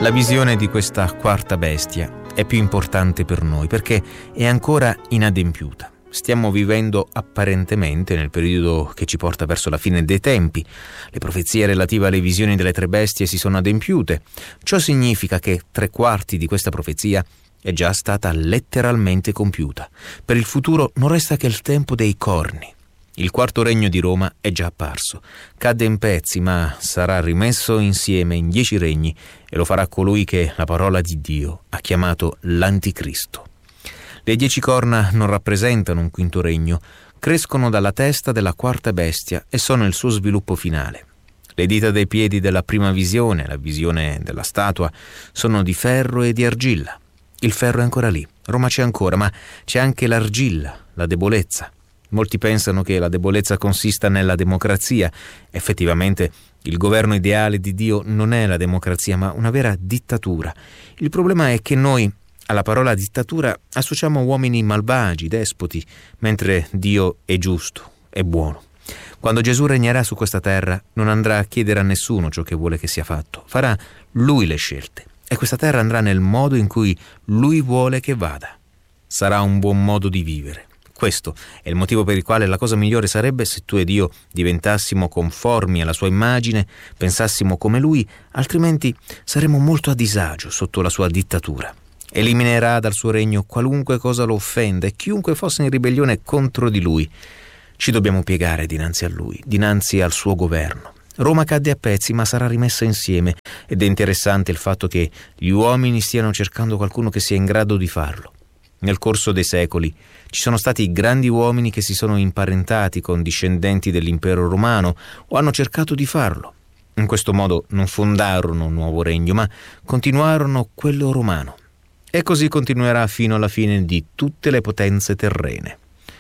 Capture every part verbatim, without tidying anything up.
La visione di questa quarta bestia è più importante per noi perché è ancora inadempiuta. Stiamo vivendo apparentemente nel periodo che ci porta verso la fine dei tempi. Le profezie relative alle visioni delle tre bestie si sono adempiute. Ciò significa che tre quarti di questa profezia è già stata letteralmente compiuta. Per il futuro non resta che il tempo dei corni. Il quarto regno di Roma è già apparso. Cadde in pezzi, ma sarà rimesso insieme in dieci regni e lo farà colui che la parola di Dio ha chiamato l'Anticristo. Le dieci corna non rappresentano un quinto regno, crescono dalla testa della quarta bestia e sono il suo sviluppo finale. Le dita dei piedi della prima visione, la visione della statua, sono di ferro e di argilla. Il ferro è ancora lì, Roma c'è ancora, ma c'è anche l'argilla, la debolezza. Molti pensano che la debolezza consista nella democrazia. Effettivamente il governo ideale di Dio non è la democrazia, ma una vera dittatura. Il problema è che noi alla parola dittatura associamo uomini malvagi, despoti, mentre Dio è giusto, è buono. Quando Gesù regnerà su questa terra non andrà a chiedere a nessuno ciò che vuole che sia fatto. Farà Lui le scelte e questa terra andrà nel modo in cui Lui vuole che vada. Sarà un buon modo di vivere. Questo è il motivo per il quale la cosa migliore sarebbe se tu ed io diventassimo conformi alla sua immagine, pensassimo come lui, altrimenti saremmo molto a disagio sotto la sua dittatura. Eliminerà dal suo regno qualunque cosa lo offenda e chiunque fosse in ribellione contro di lui. Ci dobbiamo piegare dinanzi a lui, dinanzi al suo governo. Roma cadde a pezzi, ma sarà rimessa insieme ed è interessante il fatto che gli uomini stiano cercando qualcuno che sia in grado di farlo. Nel corso dei secoli ci sono stati grandi uomini che si sono imparentati con discendenti dell'impero romano o hanno cercato di farlo. In questo modo non fondarono un nuovo regno, ma continuarono quello romano. E così continuerà fino alla fine di tutte le potenze terrene,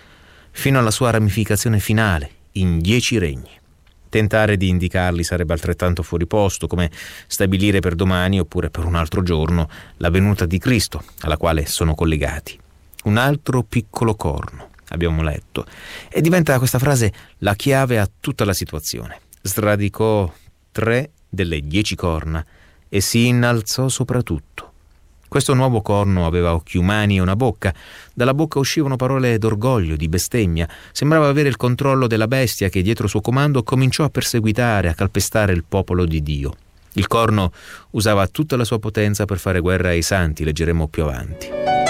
fino alla sua ramificazione finale, in dieci regni. Tentare di indicarli sarebbe altrettanto fuori posto come stabilire per domani oppure per un altro giorno la venuta di Cristo, alla quale sono collegati. Un altro piccolo corno, abbiamo letto, e diventa questa frase la chiave a tutta la situazione. Sradicò tre delle dieci corna e si innalzò sopra tutto. Questo nuovo corno aveva occhi umani e una bocca. Dalla bocca uscivano parole d'orgoglio, di bestemmia. Sembrava avere il controllo della bestia che dietro suo comando cominciò a perseguitare, a calpestare il popolo di Dio. Il corno usava tutta la sua potenza per fare guerra ai santi, leggeremo più avanti.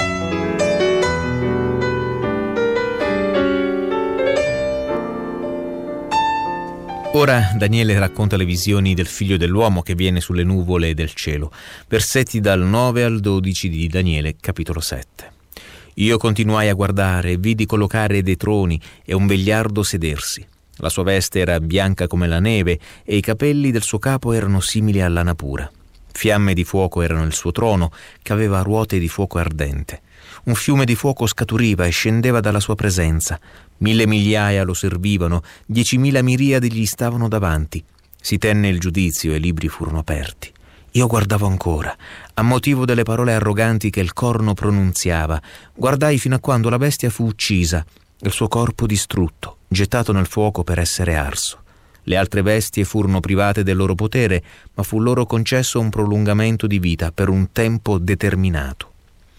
Ora Daniele racconta le visioni del figlio dell'uomo che viene sulle nuvole del cielo. Versetti dal nove al dodici di Daniele, capitolo sette. Io continuai a guardare e vidi collocare dei troni e un vegliardo sedersi. La sua veste era bianca come la neve e i capelli del suo capo erano simili a lana pura. Fiamme di fuoco erano il suo trono, che aveva ruote di fuoco ardente. Un fiume di fuoco scaturiva e scendeva dalla sua presenza. Mille migliaia lo servivano, diecimila miriadi gli stavano davanti. Si tenne il giudizio e i libri furono aperti. Io guardavo ancora, a motivo delle parole arroganti che il corno pronunziava. Guardai fino a quando la bestia fu uccisa, il suo corpo distrutto, gettato nel fuoco per essere arso. Le altre bestie furono private del loro potere, ma fu loro concesso un prolungamento di vita per un tempo determinato.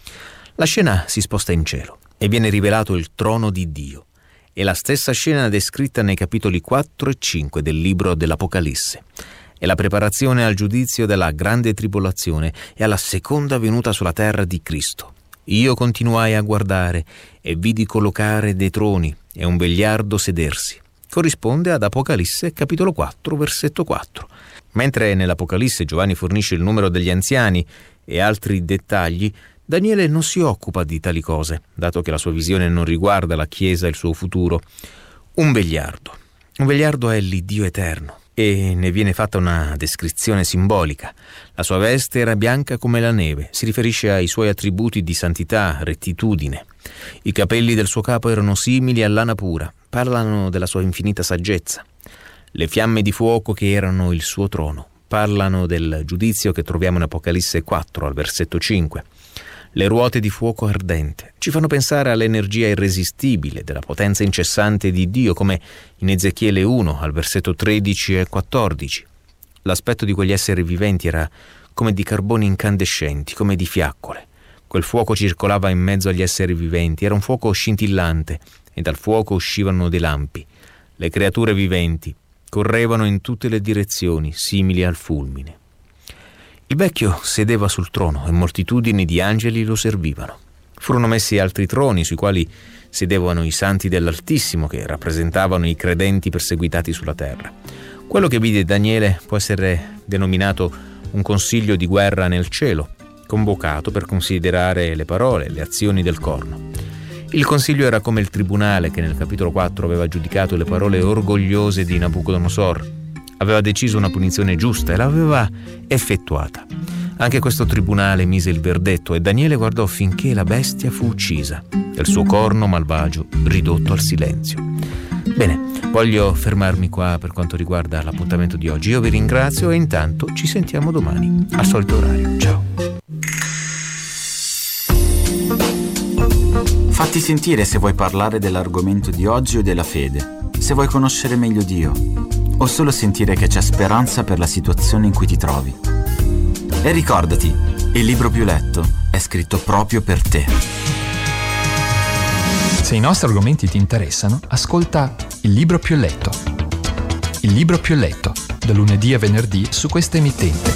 La scena si sposta in cielo e viene rivelato il trono di Dio. È la stessa scena descritta nei capitoli quattro e cinque del libro dell'Apocalisse. È la preparazione al giudizio della grande tribolazione e alla seconda venuta sulla terra di Cristo. Io continuai a guardare e vidi collocare dei troni e un vegliardo sedersi. Corrisponde ad Apocalisse capitolo quattro, versetto quattro. Mentre nell'Apocalisse Giovanni fornisce il numero degli anziani e altri dettagli, Daniele non si occupa di tali cose, dato che la sua visione non riguarda la Chiesa e il suo futuro. Un vegliardo. Un vegliardo è l'Iddio eterno e ne viene fatta una descrizione simbolica. La sua veste era bianca come la neve, si riferisce ai suoi attributi di santità, rettitudine. I capelli del suo capo erano simili a lana pura, parlano della sua infinita saggezza. Le fiamme di fuoco che erano il suo trono, parlano del giudizio che troviamo in Apocalisse quattro, al versetto cinque. Le ruote di fuoco ardente ci fanno pensare all'energia irresistibile della potenza incessante di Dio, come in Ezechiele uno, al versetto tredici e quattordici. L'aspetto di quegli esseri viventi era come di carboni incandescenti, come di fiaccole. Quel fuoco circolava in mezzo agli esseri viventi, era un fuoco scintillante e dal fuoco uscivano dei lampi. Le creature viventi correvano in tutte le direzioni, simili al fulmine. Il vecchio sedeva sul trono e moltitudini di angeli lo servivano. Furono messi altri troni sui quali sedevano i santi dell'Altissimo, che rappresentavano i credenti perseguitati sulla terra. Quello che vide Daniele può essere denominato un consiglio di guerra nel cielo, convocato per considerare le parole, le azioni del corno. Il consiglio era come il tribunale che nel capitolo quattro aveva giudicato le parole orgogliose di Nabucodonosor. Aveva deciso una punizione giusta e l'aveva effettuata. Anche questo tribunale mise il verdetto e Daniele guardò finché la bestia fu uccisa e il suo corno malvagio ridotto al silenzio. Bene, voglio fermarmi qua per quanto riguarda l'appuntamento di oggi. Io vi ringrazio e intanto ci sentiamo domani al solito orario. Ciao. Fatti sentire se vuoi parlare dell'argomento di oggi o della fede, se vuoi conoscere meglio Dio, o solo sentire che c'è speranza per la situazione in cui ti trovi. E ricordati, il libro più letto è scritto proprio per te. Se i nostri argomenti ti interessano, ascolta Il libro più letto. Il libro più letto, da lunedì a venerdì su questa emittente.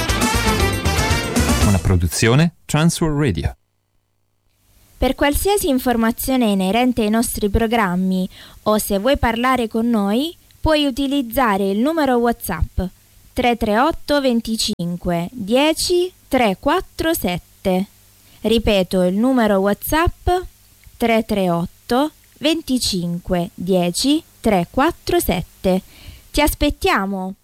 Una produzione Transworld Radio. Per qualsiasi informazione inerente ai nostri programmi o se vuoi parlare con noi, puoi utilizzare il numero WhatsApp tre tre otto venticinque dieci trecentoquarantasette. Ripeto il numero WhatsApp tre tre otto venticinque dieci trecentoquarantasette. Ti aspettiamo!